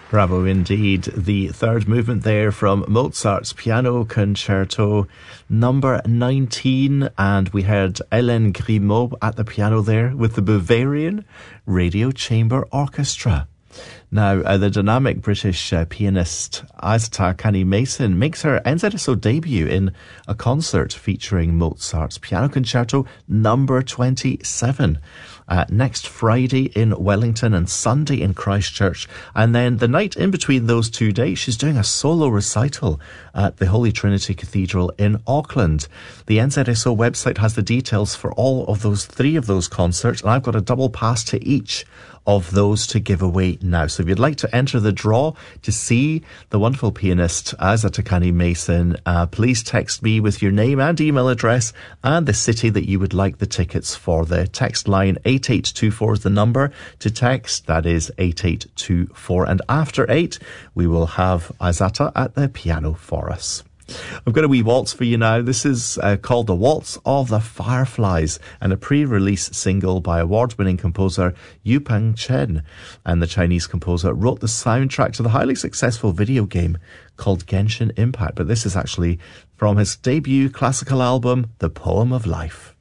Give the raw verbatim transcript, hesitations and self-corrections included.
Bravo indeed. The third movement there from Mozart's Piano Concerto number nineteen, and we heard Hélène Grimaud at the piano there with the Bavarian Radio Chamber Orchestra. Now, uh, the dynamic British uh, pianist Isata Kani-Mason makes her N Z S O debut in a concert featuring Mozart's Piano Concerto number twenty-seven. Uh, next Friday in Wellington and Sunday in Christchurch. And then the night in between those two days, she's doing a solo recital at the Holy Trinity Cathedral in Auckland. The N Z S O website has the details for all of those three of those concerts, and I've got a double pass to each of those to give away now. So if you'd like to enter the draw to see the wonderful pianist Isata Kani-Mason, uh, please text me with your name and email address and the city that you would like the tickets for. The text line eight eight two four is the number to text. That is eight eight two four. And after eight, we will have Isata at the piano for us. I've got a wee waltz for you now. This is uh, called The Waltz of the Fireflies, and a pre-release single by award-winning composer Yupeng Chen. And the Chinese composer wrote the soundtrack to the highly successful video game called Genshin Impact. But this is actually from his debut classical album, The Poem of Life.